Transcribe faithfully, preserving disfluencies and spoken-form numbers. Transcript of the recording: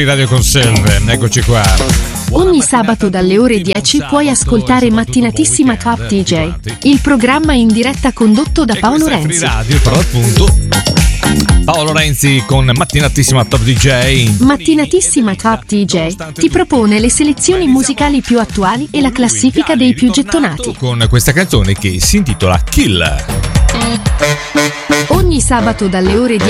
Radio Conserve, eccoci qua. Ogni sabato dalle ore dieci puoi ascoltare Mattinatissima Top D J, il programma in diretta condotto da Paolo Renzi. Radio, però appunto Paolo Renzi con Mattinatissima Top D J. Mattinatissima Top D J ti propone le selezioni musicali più attuali e la classifica dei più gettonati. Con questa canzone che si intitola Kill. Ogni sabato dalle ore dieci